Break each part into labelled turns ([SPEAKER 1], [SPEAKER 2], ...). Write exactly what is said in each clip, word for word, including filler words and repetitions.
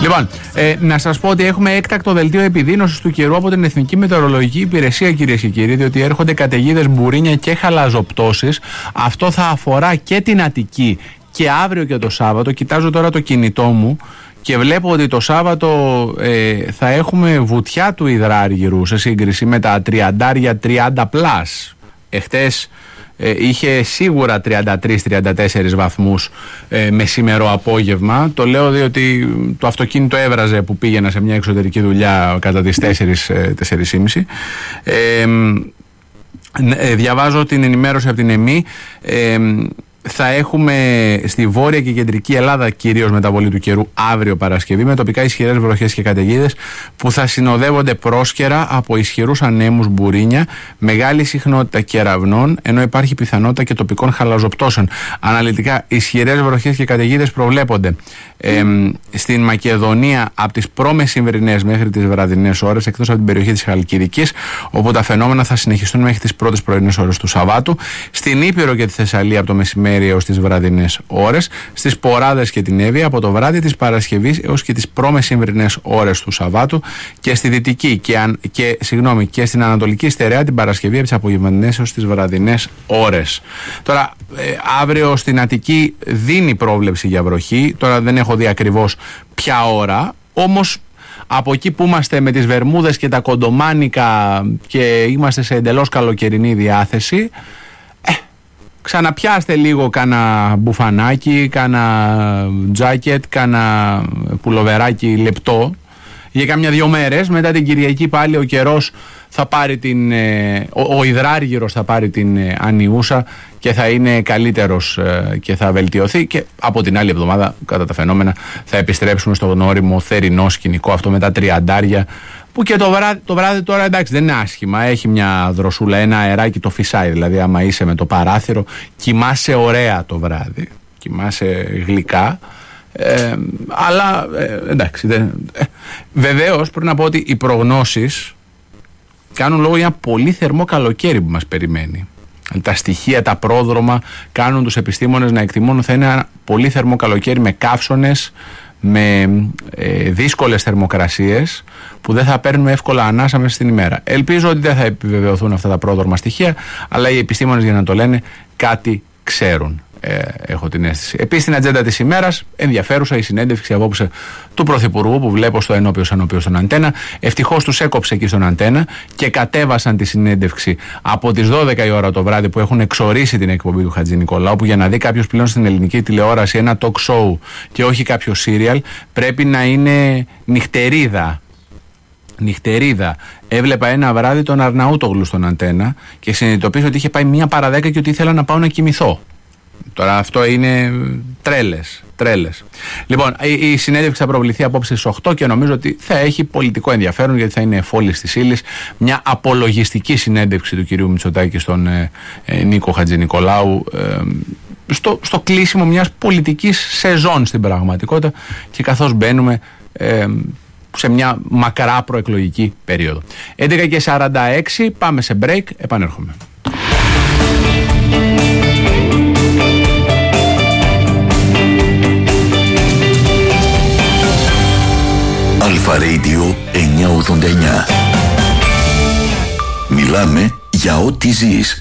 [SPEAKER 1] Λοιπόν, ε, να σας πω ότι έχουμε έκτακτο δελτίο επιδείνωσης του καιρού από την Εθνική Μετεωρολογική Υπηρεσία, κυρίες και κύριοι, διότι έρχονται καταιγίδες, μπουρίνια και χαλαζοπτώσεις. Αυτό θα αφορά και την Αττική και αύριο και το Σάββατο. Κοιτάζω τώρα το κινητό μου και βλέπω ότι το Σάββατο ε, θα έχουμε βουτιά του υδράργυρου σε σύγκριση με τα τριάντα τριάντα πλας. Εχθές ε, είχε σίγουρα τριάντα τρεις τριάντα τέσσερις βαθμούς ε, μεσήμερο απόγευμα. Το λέω διότι το αυτοκίνητο έβραζε που πήγαινα σε μια εξωτερική δουλειά κατά τις τέσσερις τέσσερις και μισή. Ε, ε, διαβάζω την ενημέρωση από την ΕΜΗ. Ε, Θα έχουμε στη βόρεια και κεντρική Ελλάδα κυρίως μεταβολή του καιρού αύριο Παρασκευή, με τοπικά ισχυρές βροχές και καταιγίδες που θα συνοδεύονται πρόσκαιρα από ισχυρούς ανέμους, μπουρίνια, μεγάλη συχνότητα κεραυνών, ενώ υπάρχει πιθανότητα και τοπικών χαλαζοπτώσεων. Αναλυτικά, ισχυρές βροχές και καταιγίδες προβλέπονται ε, στην Μακεδονία από τις προμεσημβρινές μέχρι τις βραδινές ώρες, εκτός από την περιοχή της Χαλκιδικής, όπου τα φαινόμενα θα συνεχιστούν μέχρι τις πρώτες πρωινές ώρες του Σαββάτου. Στην Ήπειρο και τη Θεσσαλία από το μεσημέρι έως τις βραδινές ώρες, στις Ποράδες και την Εύβοια από το βράδυ της Παρασκευής έως και τις προμεσημβρινές ώρες του Σαββάτου, και στη Δυτική και, αν, και, συγγνώμη, και στην Ανατολική Στερεά την Παρασκευή από τις απογευματινές έως τις βραδινές ώρες. Τώρα, ε, αύριο στην Αττική δίνει πρόβλεψη για βροχή. Τώρα δεν έχω δει ακριβώς ποια ώρα, όμως από εκεί που είμαστε με τις βερμούδες και τα κοντομάνικα και είμαστε σε εντελώς καλοκαιρινή διάθεση, ξαναπιάστε λίγο κάνα μπουφανάκι, κάνα τζάκετ, κάνα πουλοβεράκι λεπτό για κάμια δυο μέρες. Μετά την Κυριακή πάλι ο καιρός θα πάρει την, ο, ο υδράργυρος θα πάρει την ανιούσα και θα είναι καλύτερος και θα βελτιωθεί, και από την άλλη εβδομάδα κατά τα φαινόμενα θα επιστρέψουμε στο γνώριμο θερινό σκηνικό αυτό με τα τριαντάρια, που και το βράδυ, το βράδυ τώρα εντάξει δεν είναι άσχημα, έχει μια δροσούλα, ένα αεράκι το φυσάει, δηλαδή άμα είσαι με το παράθυρο κοιμάσαι ωραία το βράδυ, κοιμάσαι γλυκά. Ε, αλλά ε, εντάξει δεν, ε, βεβαίως πρέπει να πω ότι οι προγνώσεις κάνουν λόγο για ένα πολύ θερμό καλοκαίρι που μας περιμένει. Τα στοιχεία, τα πρόδρομα κάνουν τους επιστήμονες να εκτιμούν ότι θα είναι ένα πολύ θερμό καλοκαίρι με καύσωνες, με ε, δύσκολες θερμοκρασίες που δεν θα παίρνουμε εύκολα ανάσα μέσα στην ημέρα. Ελπίζω ότι δεν θα επιβεβαιωθούν αυτά τα πρόδρομα στοιχεία, αλλά οι επιστήμονες για να το λένε κάτι ξέρουν. Ε, έχω την αίσθηση. Επίσης στην ατζέντα της ημέρας ενδιαφέρουσα η συνέντευξη απόψε του Πρωθυπουργού που βλέπω στο ενώπιος ανώπιος στον Αντένα. Ευτυχώς τους έκοψε εκεί στον Αντένα και κατέβασαν τη συνέντευξη από τις δώδεκα η ώρα το βράδυ που έχουν εξορίσει την εκπομπή του Χατζη Νικολάου, που για να δει κάποιος πλέον στην ελληνική τηλεόραση ένα talk show και όχι κάποιο serial πρέπει να είναι νυχτερίδα. Νυχτερίδα. Έβλεπα ένα βράδυ τον Αρναούτογλου στον Αντένα και συνειδητοποίησα ότι είχε πάει μία παρά δέκα και ότι ήθελα να πάω να κοιμηθώ. Τώρα αυτό είναι τρέλες, τρέλες. Λοιπόν, η, η συνέντευξη θα προβληθεί απόψε στις οκτώ και νομίζω ότι θα έχει πολιτικό ενδιαφέρον, γιατί θα είναι εφόλης της ύλης, μια απολογιστική συνέντευξη του κυρίου Μητσοτάκη στον ε, ε, Νίκο Χατζη Νικολάου ε, στο, στο κλείσιμο μιας πολιτικής σεζόν στην πραγματικότητα, και καθώς μπαίνουμε ε, σε μια μακρά προεκλογική περίοδο. έντεκα και σαράντα έξι, πάμε σε break, επανέρχομαι.
[SPEAKER 2] Αλφα Radio εννιακόσια ογδόντα εννιά. Μιλάμε για ό,τι ζεις.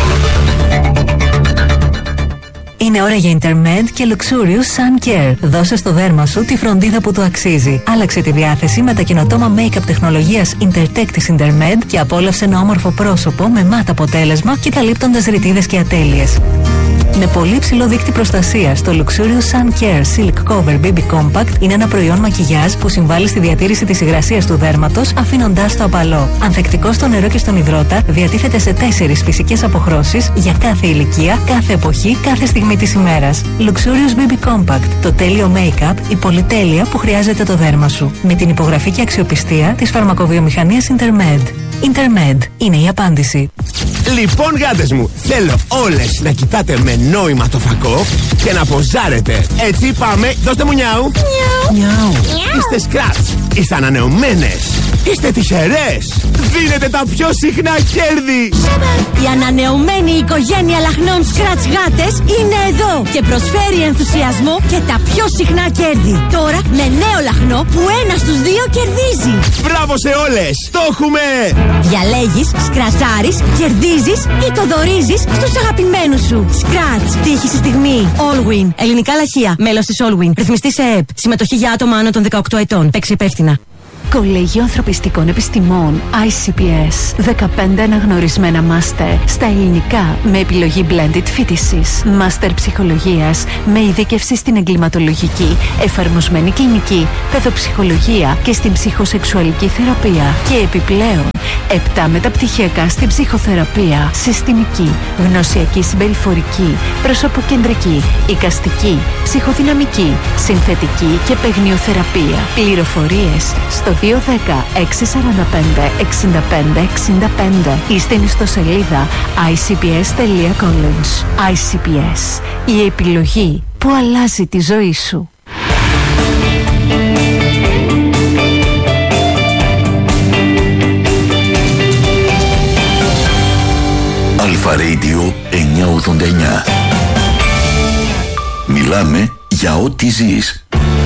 [SPEAKER 3] Είναι ώρα για Intermed και Luxurious Sun Care. Δώσε στο δέρμα σου τη φροντίδα που του αξίζει. Άλλαξε τη διάθεση με τα καινοτόμα make-up τεχνολογίας Intertech της Intermed και απόλαυσε ένα όμορφο πρόσωπο με μάτ αποτέλεσμα και καλύπτοντας ρητίδες και ατέλειες. Με πολύ υψηλό δείκτη προστασίας, το Luxurious Sun Care Silk Cover μπέιμπι Compact είναι ένα προϊόν μακιγιάζ που συμβάλλει στη διατήρηση της υγρασίας του δέρματος, αφήνοντάς το απαλό. Ανθεκτικό στο νερό και στον υδρότα, διατίθεται σε τέσσερις φυσικές αποχρώσεις για κάθε ηλικία, κάθε εποχή, κάθε στιγμή της ημέρας. Luxurious μπέιμπι Compact, το τέλειο make-up, η πολυτέλεια που χρειάζεται το δέρμα σου. Με την υπογραφή και αξιοπιστία της φαρμακοβιομηχανίας Intermed. Intermed είναι η απάντηση.
[SPEAKER 4] Λοιπόν, γάτες μου, θέλω όλες να κοιτάτε με νόημα το φακό και να ποζάρετε. Έτσι πάμε, δώστε μου νιάου. Νιάου. Νιάου. Είστε σκράτς, είστε ανανεωμένες. Είστε τυχερές! Δίνετε τα πιο συχνά κέρδη!
[SPEAKER 5] Η ανανεωμένη οικογένεια λαχνών Scratch γάτες είναι εδώ και προσφέρει ενθουσιασμό και τα πιο συχνά κέρδη. Τώρα με νέο λαχνό που ένα στους δύο κερδίζει.
[SPEAKER 4] Μπράβο σε όλες! Το έχουμε!
[SPEAKER 5] Διαλέγεις, σκρατσάρεις, κερδίζεις ή το δωρίζεις στους αγαπημένους σου. Scratch. Τύχη στη στιγμή. Allwin. Ελληνικά λαχεία. Μέλος της Allwin. Ρυθμιστή σε ΕΕΠ. Συμμετοχή για άτομα άνω των δεκαοκτώ ετών. Παίξει υπεύθυνα.
[SPEAKER 3] Κολέγιο Ανθρωπιστικών Επιστημών άι σι πι ες. δεκαπέντε αναγνωρισμένα μάστερ στα ελληνικά με επιλογή blended φοιτησης. Μάστερ ψυχολογίας με ειδίκευση στην εγκληματολογική, εφαρμοσμένη κλινική, παιδοψυχολογία και στην ψυχοσεξουαλική θεραπεία. Και επιπλέον επτά μεταπτυχιακά στην ψυχοθεραπεία, συστημική, γνωσιακή συμπεριφορική, προσωποκεντρική, εικαστική, ψυχοδυναμική, συνθετική και παιγνιοθεραπεία. Πληροφορίες στο δύο ένα μηδέν έξι τέσσερα πέντε έξι πέντε έξι πέντε ή στην ιστοσελίδα άι σι πι ες τελεία college. άι σι πι ες, η επιλογή που αλλάζει τη ζωή σου.
[SPEAKER 2] Αλφα Radio εννιακόσια ογδόντα εννιά. Μιλάμε για ό,τι ζεις.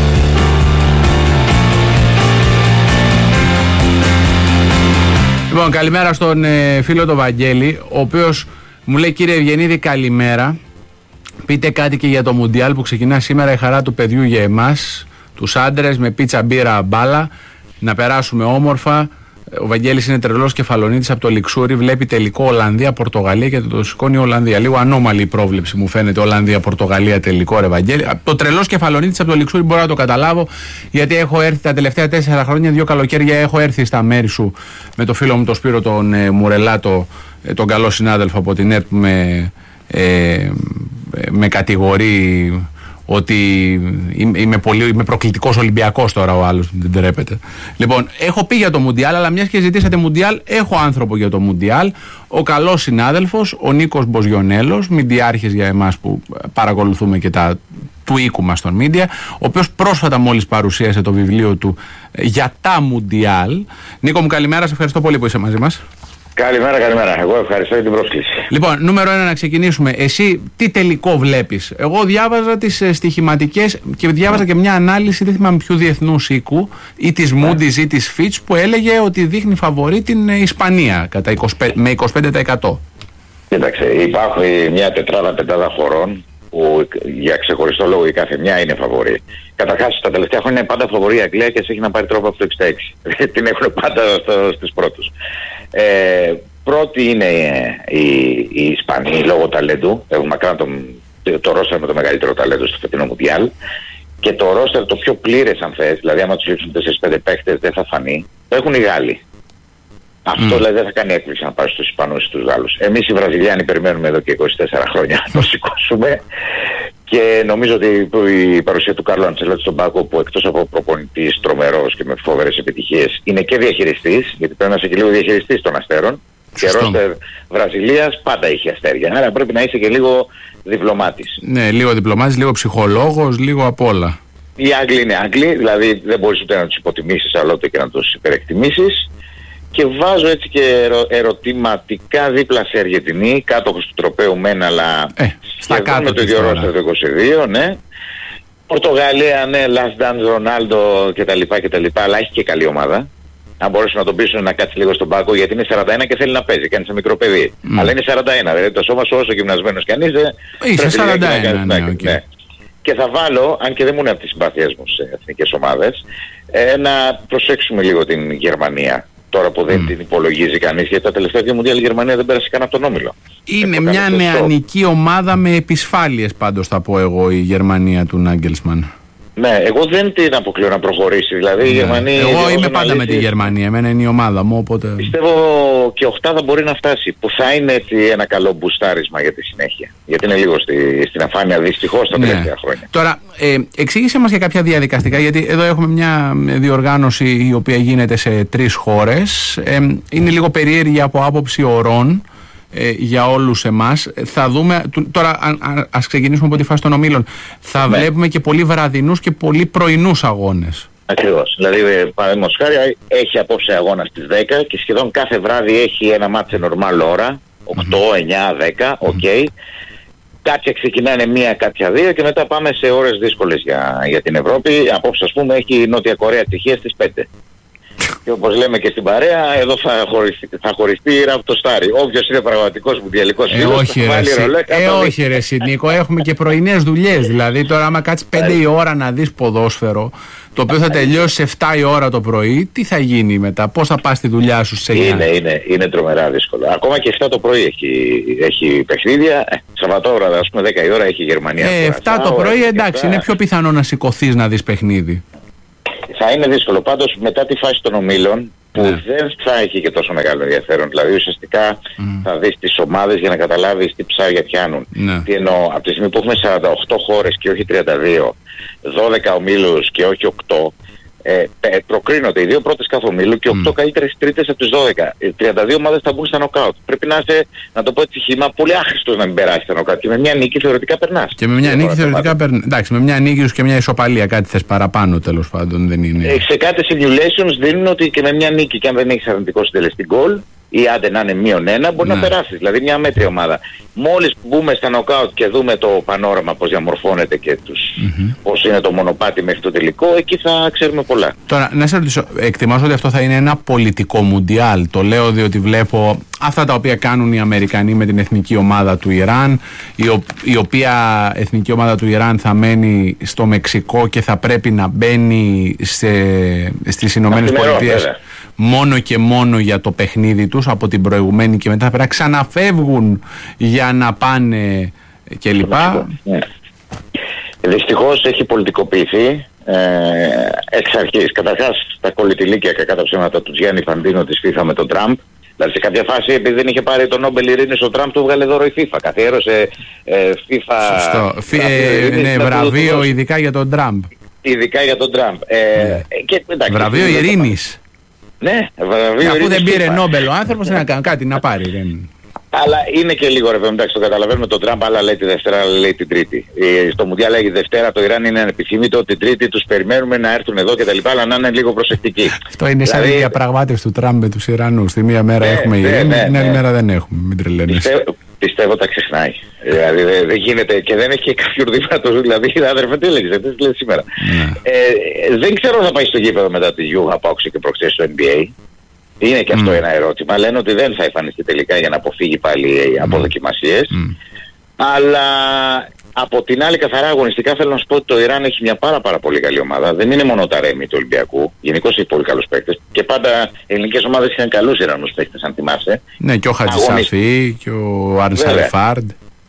[SPEAKER 1] Λοιπόν, καλημέρα στον ε, φίλο τον Βαγγέλη, ο οποίος μου λέει: κύριε Ευγενίδη, καλημέρα. Πείτε κάτι και για το Μουντιάλ που ξεκινά σήμερα, η χαρά του παιδιού για εμάς, τους άντρες, με πίτσα, μπύρα, μπάλα, να περάσουμε όμορφα. Ο Βαγγέλης είναι τρελός κεφαλονίτης από το Λιξούρι. Βλέπει τελικό Ολλανδία-Πορτογαλία και το σηκώνει η Ολλανδία. Λίγο ανώμαλη η πρόβλεψη μου φαίνεται. Ολλανδία-Πορτογαλία τελικό, ρε Βαγγέλη. Το τρελός κεφαλονίτης από το Λιξούρι μπορώ να το καταλάβω, γιατί έχω έρθει τα τελευταία τέσσερα χρόνια, δύο καλοκαίρια έχω έρθει στα μέρη σου με το φίλο μου τον Σπύρο τον ε, Μουρελάτο, ε, τον καλό συνάδελφο από την ΕΡΤ που με, ε, με κατηγορεί ότι είμαι, πολύ, είμαι προκλητικός Ολυμπιακός τώρα, ο άλλος δεν τρέπεται. Λοιπόν, έχω πει για το Μουντιάλ, αλλά μιας και ζητήσατε Μουντιάλ, έχω άνθρωπο για το Μουντιάλ. Ο καλός συνάδελφος, ο Νίκος Μποζιονέλος, μιντιάρχης για εμάς που παρακολουθούμε και τα του οίκου μας στον Μίντια, ο οποίος πρόσφατα μόλις παρουσίασε το βιβλίο του για τα Μουντιάλ. Νίκο μου, καλημέρα, σε ευχαριστώ πολύ που είσαι μαζί μας.
[SPEAKER 6] Καλημέρα, καλημέρα. Εγώ ευχαριστώ για την πρόσκληση.
[SPEAKER 1] Λοιπόν, νούμερο ένα να ξεκινήσουμε. Εσύ τι τελικό βλέπεις? Εγώ διάβαζα τις ε, στοιχηματικές και διάβαζα και μια ανάλυση, δεν θυμάμαι ποιου διεθνούς οίκου, ή της Moody's ή της Fitch, που έλεγε ότι δείχνει φαβορί την ε, Ισπανία κατά είκοσι πέντε, με είκοσι πέντε τοις εκατό.
[SPEAKER 6] Κοίταξε, υπάρχει μια τετράδα πεντάδα χωρών που για ξεχωριστό λόγο η κάθε μια είναι φαβορί. Καταρχάς, τα τελευταία χρόνια είναι πάντα φαβορί η Αγγλία και έχει να πάρει τρόπο από το εξήντα έξι. Την έχουν πάντα στους πρώτους. Ε, πρώτη είναι η, η Ισπανία λόγω ταλέντου. Έχουμε μακράν το, το ρόστερ με το μεγαλύτερο ταλέντο στο φετινό Μουντιάλ. Και το ρόστερ το πιο πλήρες, αν θες, δηλαδή άμα τους λείψουν τέσσερα πέντε παίχτες δεν θα φανεί, το έχουν οι Γάλλοι. Αυτό mm. δηλαδή δεν θα κάνει έκπληξη να πάρει στους Ισπανούς ή στους Γάλλους. Εμείς οι Βραζιλιάνοι περιμένουμε εδώ και είκοσι τέσσερα χρόνια να το σηκώσουμε. Και νομίζω ότι η παρουσία του Κάρλο Αντσελότη στον πάγκο, που εκτός από προπονητής τρομερός και με φοβερές επιτυχίες, είναι και διαχειριστής, γιατί πρέπει να είσαι και λίγο διαχειριστής των αστέρων. Και ρόστερ Βραζιλίας πάντα είχε αστέρια. Άρα πρέπει να είσαι και λίγο διπλωμάτης.
[SPEAKER 1] Ναι, λίγο διπλωμάτης, λίγο ψυχολόγος, λίγο απ' όλα.
[SPEAKER 6] Οι Άγγλοι είναι Άγγλοι, δηλαδή δεν μπορείς ούτε να τους υποτιμήσεις, αλλά ούτε και να τους υπερεκτιμήσεις. Και βάζω έτσι και ερω, ερωτηματικά δίπλα σε Αργεντινή, κάτοχος του τροπαίου μεν, αλλά
[SPEAKER 1] ε, στα κάτω
[SPEAKER 6] με το ίδιο ρόστερ το είκοσι δύο, ναι. Πορτογαλία, ναι, Last Dance, Ρονάλντο κτλ, κτλ, αλλά έχει και καλή ομάδα. Αν μπορέσουν να τον πείσουν να κάτσει λίγο στον πάγκο, γιατί είναι σαράντα ένα και θέλει να παίζει, κάνει σαν μικρό παιδί. Mm. Αλλά είναι σαράντα ένα, δηλαδή το σώμα σου όσο γυμνασμένος κι αν είσαι,
[SPEAKER 1] είσαι σαράντα ένα, ναι, ναι, okay.
[SPEAKER 6] ναι. Και θα βάλω, αν και δεν μου είναι από τις συμπαθίες μου σε εθνικές ομάδες, ε, να προσέξουμε λίγο την Γερμανία. Τώρα που δεν mm. την υπολογίζει κανείς, γιατί τα τελευταία δύο Μουντιάλ η Γερμανία δεν πέρασε καν από τον όμιλο.
[SPEAKER 1] Είναι μια νεανική ομάδα με επισφάλειες, πάντως θα πω εγώ, η Γερμανία του Νάγκελσμαν.
[SPEAKER 6] Ναι, εγώ δεν την αποκλείω να προχωρήσει. Δηλαδή ναι. η Γερμανία.
[SPEAKER 1] Εγώ είμαι πάντα αναλύσει, με τη Γερμανία, εμένα είναι η ομάδα μου. Οπότε...
[SPEAKER 6] Πιστεύω και οκτάδα μπορεί να φτάσει, που θα είναι έτσι ένα καλό μπουστάρισμα για τη συνέχεια. Γιατί είναι λίγο στη, στην αφάνεια δυστυχώς τα ναι. τελευταία χρόνια.
[SPEAKER 1] Τώρα, ε, εξήγησε μας για κάποια διαδικαστικά, γιατί εδώ έχουμε μια διοργάνωση η οποία γίνεται σε τρεις χώρες. Ε, είναι λίγο περίεργη από άποψη ωρών. Ε, για όλους εμάς. Θα δούμε, τώρα α, α, ας ξεκινήσουμε από τη φάση των ομίλων. Θα ναι. βλέπουμε και πολύ βραδινούς και πολύ πρωινούς αγώνες.
[SPEAKER 6] Ακριβώς. Δηλαδή, παραδείγματος χάρη, έχει απόψε αγώνα στις δέκα και σχεδόν κάθε βράδυ έχει ένα μάτς σε νορμάλ ώρα, οκτώ, εννιά, δέκα, οκ. Okay. Κάποια ξεκινάνε μία, κάποια δύο και μετά πάμε σε ώρες δύσκολες για, για την Ευρώπη. Απόψε, ας πούμε, έχει η Νότια Κορέα Τσεχία στις πέντε. Και όπως λέμε και στην παρέα, εδώ θα χωριστεί, θα χωριστεί η ραυτοστάρι. Όποιος είναι πραγματικός μουντιαλικός
[SPEAKER 1] ε,
[SPEAKER 6] φίλος,
[SPEAKER 1] όχι,
[SPEAKER 6] θα βάλει ρολέ.
[SPEAKER 1] Ε, όχι ρε Νίκο, έχουμε και πρωινές δουλειές. Δηλαδή τώρα άμα κάτσεις πέντε η ώρα να δεις ποδόσφαιρο, το οποίο θα τελειώσει εφτά η ώρα το πρωί, τι θα γίνει μετά, πώς θα πας στη δουλειά σου σε εννιά?
[SPEAKER 6] Είναι, είναι, είναι τρομερά δύσκολο. Ακόμα και εφτά το πρωί έχει, έχει παιχνίδια. Ε, Σαββατόβραδα, ας πούμε, δέκα η ώρα έχει η Γερμανία.
[SPEAKER 1] Ε, εφτά το πρωί, εντάξει, είναι πιο πιθανό να σηκωθείς να δεις παιχνίδι.
[SPEAKER 6] Θα είναι δύσκολο. Πάντως μετά τη φάση των ομίλων, που ναι. δεν θα έχει και τόσο μεγάλο ενδιαφέρον. Δηλαδή ουσιαστικά mm. θα δεις τις ομάδες για να καταλάβεις τι ψάρια πιάνουν. Ναι. Τι εννοώ, από τη στιγμή που έχουμε σαράντα οκτώ χώρες και όχι τριάντα δύο, δώδεκα ομίλους και όχι οκτώ, ε, προκρίνονται οι δύο πρώτες κάθε ομίλου και οκτώ mm. καλύτερες τρίτες από τις δώδεκα. Οι τριάντα δύο ομάδες θα μπουν στα νοκάουτ. Πρέπει να είσαι, να το πω έτσι χύμα, πολύ άχρηστος να μην περάσει στα νοκάουτ. Και με μια νίκη θεωρητικά περνάς. Και με μια νίκη θεωρητικά περνάς. Εντάξει, με μια νίκη και μια ισοπαλία, κάτι θες παραπάνω τέλος πάντων, δεν είναι. Ε, σε κάτι simulations δίνουν ότι και με μια νίκη, και αν δεν έχεις αρνητικό συντελεστή γκολ, ή άντε να είναι μείον ένα, μπορεί ναι. να περάσεις. Δηλαδή μια μέτρια ομάδα. Μόλις μπούμε στα νοκάουτ και δούμε το πανόραμα πώς διαμορφώνεται και τους, mm-hmm. πώς είναι το μονοπάτι μέχρι το τελικό, εκεί θα ξέρουμε πολλά. Τώρα, να σε ρωτήσω, εκτιμάς ότι αυτό θα είναι ένα πολιτικό μουντιάλ? Το λέω διότι βλέπω αυτά τα οποία κάνουν οι Αμερικανοί με την εθνική ομάδα του Ιράν, η, ο, η οποία εθνική ομάδα του Ιράν θα μένει στο Μεξικό και θα πρέπει να μπαίνει σε, στις Ηνωμένες Πολιτείες μόνο και μόνο για το παιχνίδι τους από την προηγουμένη και μετά θα πρέπει να ξαναφεύγουν για να πάνε κλπ. Ναι. Δυστυχώς έχει πολιτικοποιηθεί ε, εξ αρχής. Καταρχάς τα κολλητηλίκια και κατά ψέματα του Γιάννη Φαντίνο της FIFA με τον Τραμπ. Δηλαδή σε κάποια φάση, επειδή δεν είχε πάρει το Νόμπελ Ειρήνης ο Τραμπ, του βγάλε δώρο η FIFA. Καθιέρωσε ε, FIFA. Σωστό. Φι, ε, ναι, βραβείο ειδικά για τον Τραμπ. Ειδικά για τον Τραμπ. Ε, ναι. και, εντάξει, βραβείο Ειρήνης. Ναι, βραβείο. Αφού δεν πήρε Νόμπελ ο άνθρωπος, να κάνει κάτι να πάρει. Δεν... Αλλά είναι και λίγο ρε παιδί, εντάξει, το καταλαβαίνουμε, τον Τραμπ άλλα λέει τη Δευτέρα, άλλα λέει την Τρίτη. Ε, στο Μουντιάλ λέγει Δευτέρα, το Ιράν είναι ανεπιθύμητο, την Τρίτη τους περιμένουμε να έρθουν εδώ κτλ. Αλλά να είναι λίγο προσεκτικοί. Αυτό είναι σαν δηλαδή... η διαπραγμάτευση του Τραμπ με τους Ιρανούς. Τη μία μέρα ναι, έχουμε ναι, ειρήνη, ναι, την άλλη ναι. μέρα δεν έχουμε. Μην τρελαίνεις. Πιστεύω, πιστεύω τα ξεχνάει. Δηλαδή δεν δε γίνεται και δεν έχει και κάποιο ορδίματο. Δηλαδή, αδερφέ, τι έλεγε, τι λέει σήμερα. Ναι. Ε, δεν ξέρω αν θα πάει στο γήπεδο μετά τη Γιου, θα πάω και προχθές στο N B A. Είναι και αυτό mm. ένα ερώτημα. Λένε ότι δεν θα εμφανιστεί τελικά για να αποφύγει πάλι οι αποδοκιμασίες. Mm. Αλλά από την άλλη, καθαρά αγωνιστικά, θέλω να σου πω ότι το Ιράν έχει μια πάρα, πάρα πολύ καλή ομάδα. Δεν είναι μόνο τα Ρέμι του Ολυμπιακού. Γενικώς έχει πολύ καλούς παίκτες. Και πάντα οι ελληνικές ομάδες είχαν καλούς Ιρανούς παίκτες, αν θυμάσαι. Ναι, και ο Χατζησαφή και ο Αρσαλεφάρντ.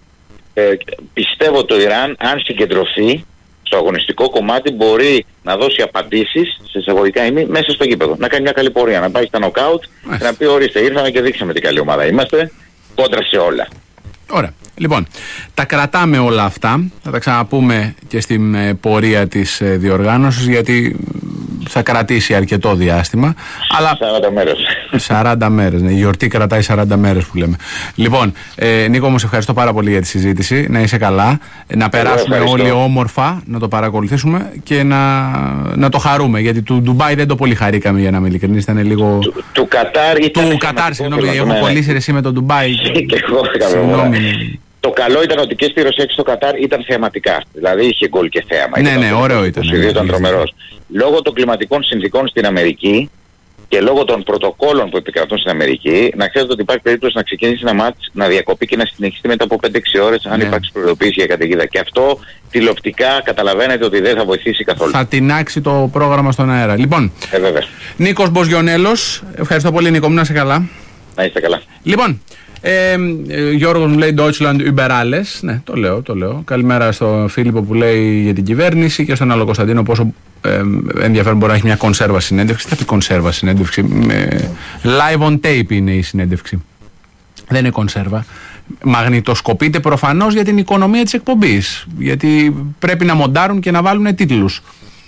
[SPEAKER 6] Ε, πιστεύω το Ιράν, αν συγκεντρωθεί στο αγωνιστικό κομμάτι, μπορεί να δώσει απαντήσεις σε εισαγωγικά ημί μέσα στο γήπεδο. Να κάνει μια καλή πορεία, να πάει στα νοκάουτ και να πει ορίστε, ήρθαμε και δείξαμε τι καλή ομάδα είμαστε, κόντρα σε όλα. Ωραία. Λοιπόν, τα κρατάμε όλα αυτά. Θα τα ξαναπούμε και στην ε, πορεία της ε, διοργάνωσης, γιατί θα κρατήσει αρκετό διάστημα. Αλλά... σαράντα μέρες. σαράντα μέρες, ναι. Η γιορτή κρατάει σαράντα μέρες που λέμε. Λοιπόν, ε, Νίκο, μου σε ευχαριστώ πάρα πολύ για τη συζήτηση. Να είσαι καλά. Ε, να περάσουμε όλοι όμορφα, να το παρακολουθήσουμε και να, να το χαρούμε. Γιατί του Ντουμπάι δεν το πολύ χαρήκαμε, για να είμαι ειλικρινής. Ήταν λίγο. Του, του Κατάρ ήταν. Του Κατάρ, συγγνώμη. Έχω ναι. κολλήσει εσύ με τον Ντουμπάι. Και εγώ συγγνώμη. Το καλό ήταν ότι και στη Ρωσία και στο Κατάρ ήταν θεαματικά. Δηλαδή είχε γκολ και θέαμα. Ναι, ναι, ωραίο ήταν. Ο ναι, ήταν τρομερός. Λόγω των κλιματικών συνθήκων στην Αμερική και λόγω των πρωτοκόλων που επικρατούν στην Αμερική, να ξέρετε ότι υπάρχει περίπτωση να ξεκινήσει ένα μάτς, να διακοπεί και να συνεχιστεί μετά από πέντε έξι ώρες, αν ναι. υπάρξει προειδοποίηση για καταιγίδα. Και αυτό τηλεοπτικά καταλαβαίνετε ότι δεν θα βοηθήσει καθόλου. Θα τεινάξει το πρόγραμμα στον αέρα. Λοιπόν, ε, Νίκος Μποζιονέλος, ευχαριστώ πολύ, Νίκο μου, να είσαι καλά. Να είστε καλά. Λοιπόν. Ε, Γιώργος μου λέει Deutschland über alles. Ναι, το λέω, το λέω. Καλημέρα στον Φίλιππο που λέει για την κυβέρνηση και στον άλλο Κωνσταντίνο πόσο ε, ενδιαφέρον μπορεί να έχει μια κονσέρβα συνέντευξη. Τι κονσέρβα συνέντευξη. Με, live on tape είναι η συνέντευξη. Δεν είναι κονσέρβα. Μαγνητοσκοπείται προφανώς για την οικονομία της εκπομπής. Γιατί πρέπει να μοντάρουν και να βάλουν τίτλους.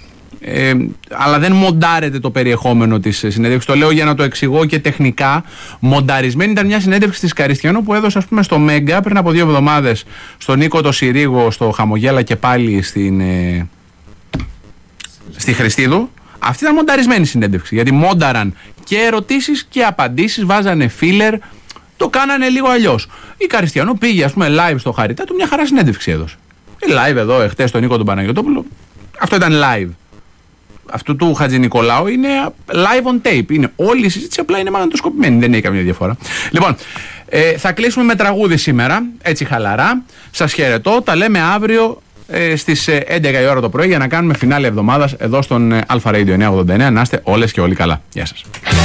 [SPEAKER 6] Ε, αλλά δεν μοντάρεται το περιεχόμενο της συνέντευξης. Το λέω για να το εξηγώ και τεχνικά. Μονταρισμένη ήταν μια συνέντευξη της Καριστιανού που έδωσε, ας πούμε, στο Μέγκα πριν από δύο εβδομάδες στον Νίκο το Συρίγο, στο Χαμογέλα και πάλι στην, ε, στη Χριστίδου.
[SPEAKER 1] Αυτή ήταν μονταρισμένη συνέντευξη. Γιατί μόνταραν και ερωτήσεις και απαντήσεις, βάζανε filler, το κάνανε λίγο αλλιώς. Η Καριστιανού πήγε, ας πούμε, live στο Χαριτά του, μια χαρά συνέντευξη έδωσε. Live εδώ, εχθές τον Νίκο τον Παναγιωτόπουλο. Αυτό ήταν live. Αυτού του Χατζηνικολάου είναι live on tape. Είναι όλη η συζήτηση, απλά είναι μαγνητοσκοπημένη. Δεν έχει καμία διαφορά. Λοιπόν, ε, θα κλείσουμε με τραγούδι σήμερα, έτσι χαλαρά. Σας χαιρετώ. Τα λέμε αύριο ε, στις έντεκα η ώρα το πρωί για να κάνουμε φινάλε εβδομάδας εδώ στον Αλφα Radio εννιακόσια ογδόντα εννέα. Να είστε όλες και όλοι καλά. Γεια σας.